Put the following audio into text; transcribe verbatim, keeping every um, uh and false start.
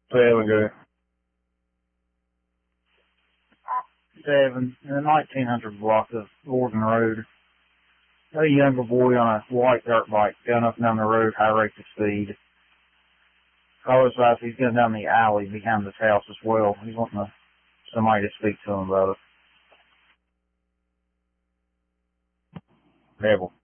There we go. Seven, in the nineteen hundred block of Gordon Road, a younger boy on a white dirt bike going up and down the road, high rate of speed. Carlos says he's going down the alley behind this house as well. He's wanting to, somebody to speak to him about it. Devil.